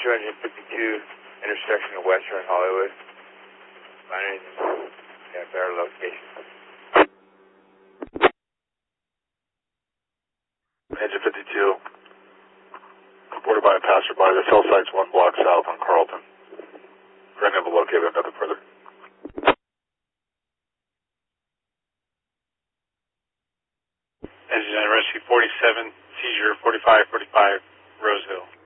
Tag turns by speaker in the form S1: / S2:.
S1: Metro Engine 52, intersection of Western and Hollywood. Mine is at a better location.
S2: Engine 52, reported by a passerby. The cell site's 1 block south on Carlton. We're unable to locate it, nothing further.
S3: Engine Rescue 47, seizure 4545, Rose Hill.